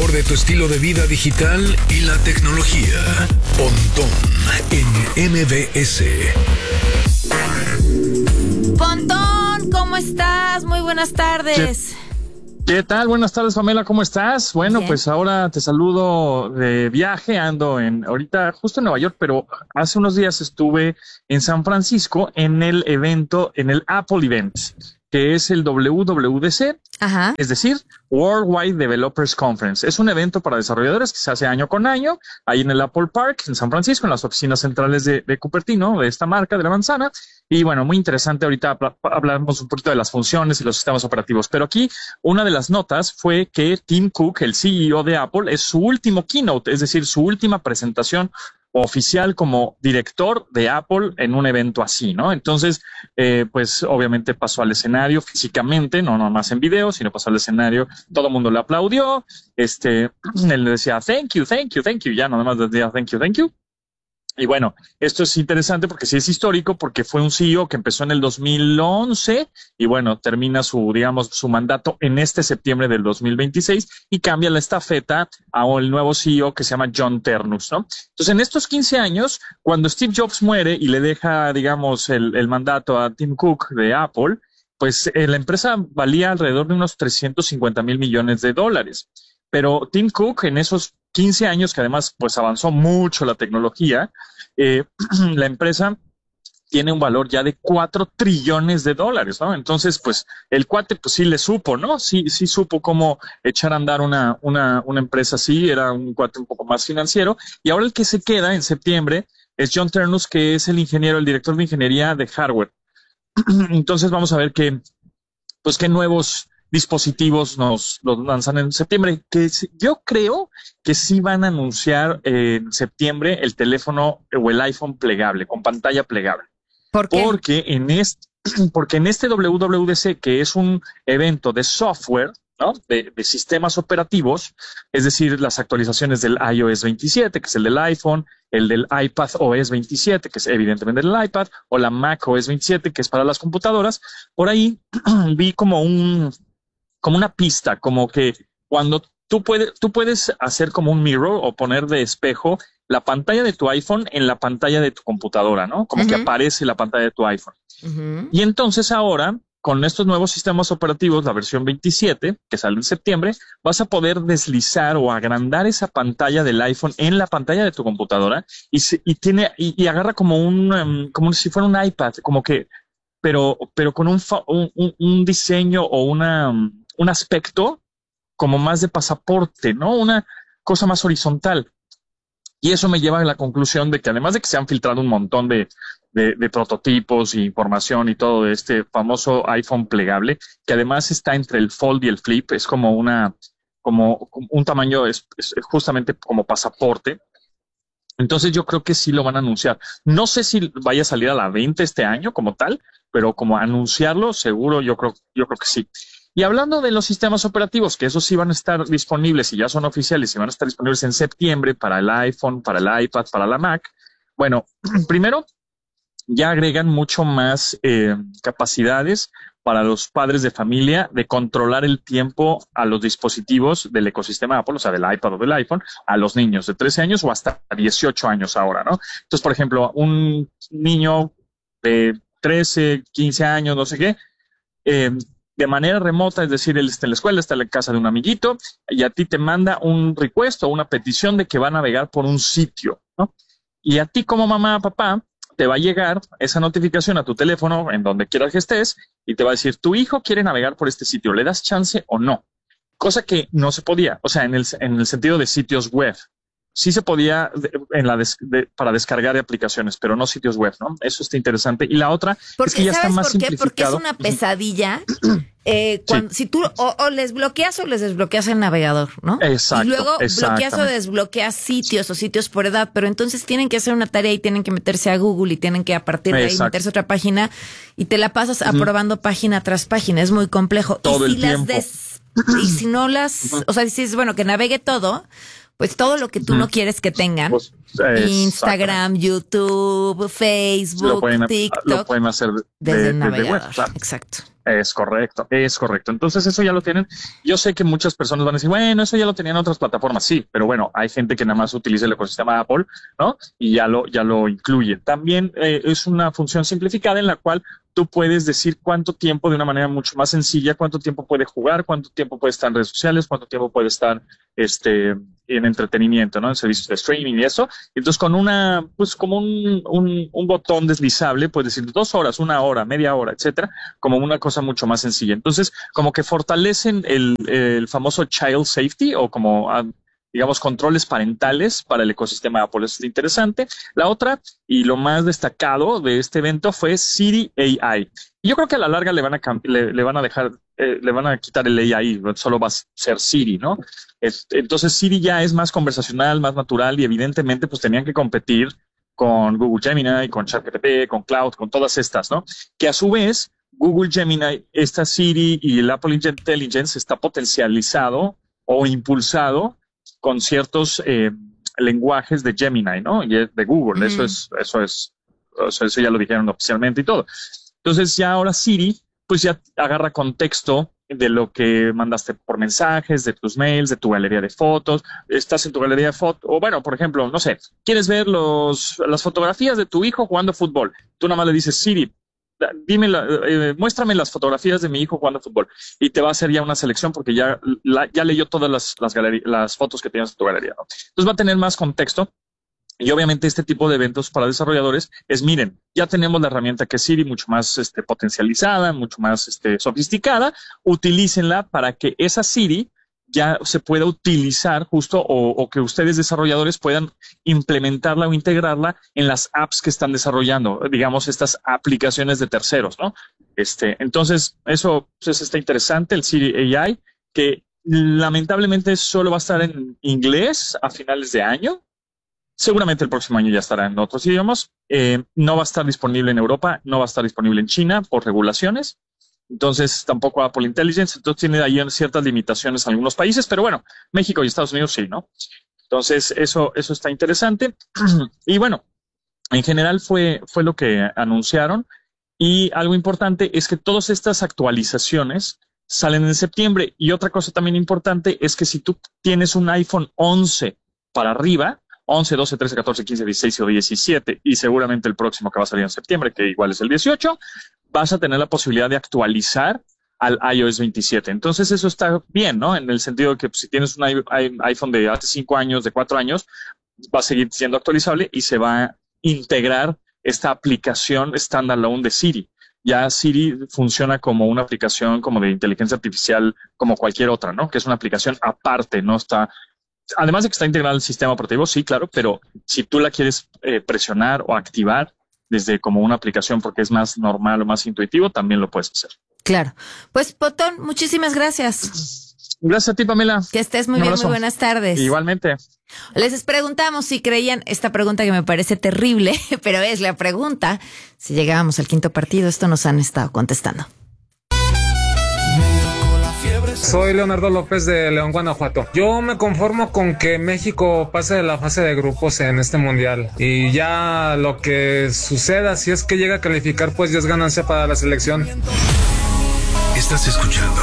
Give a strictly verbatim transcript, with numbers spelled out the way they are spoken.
mejor de tu estilo de vida digital y la tecnología. Pontón en M B S. Pontón, ¿cómo estás? Muy buenas tardes. ¿Qué, ¿Qué tal? Buenas tardes, Pamela, ¿cómo estás? Bueno, Bien. Pues ahora te saludo de viaje, ando en ahorita justo en Nueva York, pero hace unos días estuve en San Francisco en el evento, en el Apple Event, que es el W W D C, Ajá. Es decir, Worldwide Developers Conference. Es un evento para desarrolladores que se hace año con año, ahí en el Apple Park, en San Francisco, en las oficinas centrales de, de Cupertino, de esta marca, de la manzana. Y bueno, muy interesante. Ahorita hablamos un poquito de las funciones y los sistemas operativos. Pero aquí, una de las notas fue que Tim Cook, el C E O de Apple, es su último keynote, es decir, su última presentación oficial como director de Apple en un evento así, ¿no? Entonces, eh, pues obviamente pasó al escenario físicamente, no nomás en video, sino pasó al escenario, todo el mundo le aplaudió, este, él le decía, thank you, thank you, thank you, ya no nomás decía, thank you, thank you. Y bueno, esto es interesante porque sí es histórico, porque fue un C E O que empezó en el dos mil once y bueno, termina su, digamos, su mandato en este septiembre del dos mil veintiséis y cambia la estafeta a el nuevo C E O que se llama John Ternus, ¿no? Entonces, en estos quince años, cuando Steve Jobs muere y le deja, digamos, el, el mandato a Tim Cook de Apple, pues eh, la empresa valía alrededor de unos trescientos cincuenta mil millones de dólares. Pero Tim Cook en esos quince años, que además pues avanzó mucho la tecnología, eh, la empresa tiene un valor ya de cuatro trillones de dólares, ¿no? Entonces, pues el cuate pues sí le supo, ¿no? Sí, sí supo cómo echar a andar una, una, una empresa así, era un cuate un poco más financiero. Y ahora el que se queda en septiembre es John Ternus, que es el ingeniero, el director de ingeniería de hardware. Entonces vamos a ver qué, pues qué nuevos dispositivos nos los lanzan en septiembre, que yo creo que sí van a anunciar eh, en septiembre el teléfono o el iPhone plegable, con pantalla plegable. ¿Por qué? Porque en este, porque en este W W D C, que es un evento de software, ¿no? De, de sistemas operativos, es decir, las actualizaciones del i O S veintisiete, que es el del iPhone, el del iPad O S veintisiete, que es evidentemente el iPad, o la Mac O S veintisiete, que es para las computadoras. Por ahí vi como un como una pista, como que cuando tú puedes, tú puedes hacer como un mirror o poner de espejo la pantalla de tu iPhone en la pantalla de tu computadora, ¿no? Como uh-huh. que aparece la pantalla de tu iPhone. Uh-huh. Y entonces ahora, con estos nuevos sistemas operativos, la versión veintisiete, que sale en septiembre, vas a poder deslizar o agrandar esa pantalla del iPhone en la pantalla de tu computadora y, se, y tiene y, y agarra como un um, como si fuera un iPad, como que, pero pero con un un, un diseño o una um, un aspecto como más de pasaporte, ¿no? Una cosa más horizontal. Y eso me lleva a la conclusión de que además de que se han filtrado un montón de, de, de prototipos y información y todo de este famoso iPhone plegable, que además está entre el Fold y el Flip, es como una, como un tamaño, es, es justamente como pasaporte. Entonces yo creo que sí lo van a anunciar. No sé si vaya a salir a la venta este año como tal, pero como anunciarlo, seguro yo creo, yo creo que sí. Y hablando de los sistemas operativos, que esos sí van a estar disponibles y ya son oficiales y van a estar disponibles en septiembre para el iPhone, para el iPad, para la Mac. Bueno, primero, ya agregan mucho más eh, capacidades para los padres de familia de controlar el tiempo a los dispositivos del ecosistema Apple, o sea, del iPad o del iPhone, a los niños de trece años o hasta dieciocho años ahora, ¿no? Entonces, por ejemplo, un niño de trece, quince años, no sé qué, eh, de manera remota, es decir, él está en la escuela, está en la casa de un amiguito y a ti te manda un request o una petición de que va a navegar por un sitio, ¿no? Y a ti como mamá, papá, te va a llegar esa notificación a tu teléfono en donde quieras que estés y te va a decir, tu hijo quiere navegar por este sitio, ¿le das chance o no? Cosa que no se podía, o sea, en el, en el sentido de sitios web. Sí se podía en la des, de, para descargar aplicaciones, pero no sitios web, ¿no? Eso está interesante. Y la otra porque, es que ya está más por qué? simplificado. Porque es una pesadilla. eh, cuando, sí. Si tú o, o les bloqueas o les desbloqueas el navegador, ¿no? Exacto. Y luego bloqueas o desbloqueas sitios o sitios por edad, pero entonces tienen que hacer una tarea y tienen que meterse a Google y tienen que a partir de Exacto. ahí meterse a otra página y te la pasas uh-huh. aprobando página tras página. Es muy complejo. Todo y si el las tiempo. Des, y si no las, uh-huh. o sea, dices, bueno, que navegue todo. pues todo lo que tú mm. no quieres que tengan. Pues, Instagram, YouTube, Facebook, lo pueden, TikTok. Lo pueden hacer de, desde de, el navegador. De web, claro. Exacto. Es correcto, es correcto. Entonces eso ya lo tienen. Yo sé que muchas personas van a decir, bueno, eso ya lo tenían otras plataformas. Sí, pero bueno, hay gente que nada más utiliza el ecosistema Apple, ¿no? Y ya lo, ya lo incluye. También eh, es una función simplificada en la cual tú puedes decir cuánto tiempo de una manera mucho más sencilla, cuánto tiempo puede jugar, cuánto tiempo puede estar en redes sociales, cuánto tiempo puede estar este, en entretenimiento, ¿no? En servicios de streaming y eso. Entonces con una, pues como un, un, un botón deslizable, puedes decir dos horas, una hora, media hora, etcétera, como una cosa mucho más sencilla. Entonces como que fortalecen el, el famoso child safety o como digamos, controles parentales para el ecosistema Apple. Eso es interesante. La otra, y lo más destacado de este evento, fue Siri A I. Y yo creo que a la larga le van a, le, le van a dejar, eh, le van a quitar el A I, solo va a ser Siri, ¿no? Entonces Siri ya es más conversacional, más natural, y evidentemente pues tenían que competir con Google Gemini, con ChatGPT, con Cloud, con todas estas, ¿no? Que a su vez, Google Gemini, esta Siri y el Apple Intelligence está potencializado o impulsado con ciertos eh, lenguajes de Gemini, ¿no? Y de Google. Mm. Eso es, eso es, eso, eso ya lo dijeron oficialmente y todo. Entonces ya ahora Siri, pues ya agarra contexto de lo que mandaste por mensajes, de tus mails, de tu galería de fotos. Estás en tu galería de fotos, o bueno, por ejemplo, no sé, quieres ver los, las fotografías de tu hijo jugando fútbol. Tú nada más le dices, Siri, dime, la, eh, muéstrame las fotografías de mi hijo jugando fútbol, y te va a hacer ya una selección porque ya, la, ya leyó todas las, las, las fotos que tienes en tu galería, ¿no? Entonces va a tener más contexto. Y obviamente este tipo de eventos para desarrolladores es, miren, ya tenemos la herramienta que es Siri, mucho más este, potencializada, mucho más este, sofisticada. Utilícenla para que esa Siri ya se pueda utilizar justo o, o que ustedes desarrolladores puedan implementarla o integrarla en las apps que están desarrollando, digamos, estas aplicaciones de terceros, ¿no? Este, entonces, eso pues, está interesante, el Siri A I, que lamentablemente solo va a estar en inglés a finales de año. Seguramente el próximo año ya estará en otros idiomas. Eh, no va a estar disponible en Europa, no va a estar disponible en China por regulaciones. Entonces tampoco Apple Intelligence. Entonces tiene ahí ciertas limitaciones en algunos países, pero bueno, México y Estados Unidos sí, ¿no? Entonces eso, eso está interesante. Y bueno, en general fue, fue lo que anunciaron. Y algo importante es que todas estas actualizaciones salen en septiembre. Y otra cosa también importante es que si tú tienes un iPhone once para arriba, once, doce, trece, catorce, quince, dieciséis o diecisiete, y seguramente el próximo que va a salir en septiembre, que igual es el dieciocho, vas a tener la posibilidad de actualizar al iOS veintisiete. Entonces eso está bien, ¿no? En el sentido de que pues, si tienes un iPhone de hace cinco años, de cuatro años, va a seguir siendo actualizable y se va a integrar esta aplicación standalone de Siri. Ya Siri funciona como una aplicación como de inteligencia artificial como cualquier otra, ¿no? Que es una aplicación aparte, no está... Además de que está integrado al sistema operativo, sí, claro, pero si tú la quieres eh, presionar o activar desde como una aplicación porque es más normal o más intuitivo, también lo puedes hacer. Claro. Pues, Potón, muchísimas gracias. Gracias a ti, Pamela. Que estés muy bien, muy buenas tardes. Igualmente. Les preguntamos si creían esta pregunta que me parece terrible, pero es la pregunta. Si llegábamos al quinto partido, esto nos han estado contestando. Soy Leonardo López de León, Guanajuato. Yo me conformo con que México pase de la fase de grupos en este mundial. Y ya lo que suceda, si es que llega a calificar, pues ya es ganancia para la selección. Estás escuchando